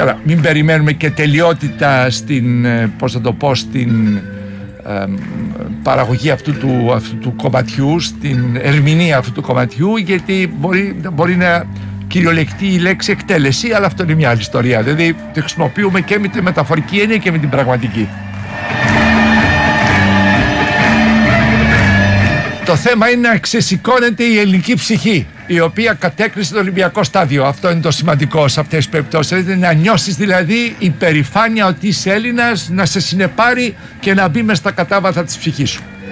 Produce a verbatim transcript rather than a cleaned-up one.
Καλά, μην περιμένουμε και τελειότητα στην, πώς θα το πω, στην ε, παραγωγή αυτού του, αυτού του κομματιού, στην ερμηνεία αυτού του κομματιού, γιατί μπορεί, μπορεί να κυριολεκτεί η λέξη εκτέλεση, αλλά αυτό είναι μια άλλη ιστορία. Δηλαδή τη χρησιμοποιούμε και με τη μεταφορική έννοια και με την πραγματική. Το θέμα είναι να ξεσηκώνεται η ελληνική ψυχή, η οποία κατέκρισε το Ολυμπιακό στάδιο. Αυτό είναι το σημαντικό σε αυτές τις περιπτώσεις. Να νιώσεις δηλαδή η περηφάνεια ότι είσαι Έλληνας, να σε συνεπάρει και να μπει μες στα κατάβαθα της ψυχής σου.